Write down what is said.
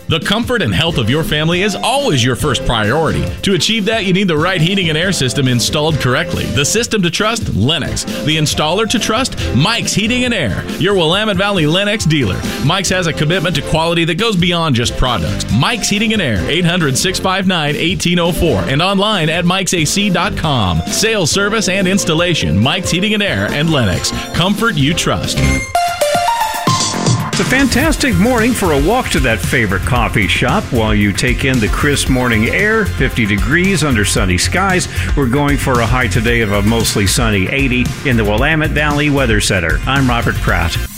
The comfort and health of your family is always your first priority. To achieve that, you need the right heating and air system installed correctly. The system to trust? Lennox. The installer to trust? Mike's Heating and Air, your Willamette Valley Lennox dealer. Mike's has a commitment to quality that goes beyond just products. Mike's Heating and Air, 800-659-1804, and online at mikesac.com. Sales, service, and installation. Mike's Heating and Air and Lennox. Comfort you trust. It's a fantastic morning for a walk to that favorite coffee shop while you take in the crisp morning air, 50 degrees under sunny skies. We're going for a high today of a mostly sunny 80 in the Willamette Valley Weather Center. I'm Robert Pratt.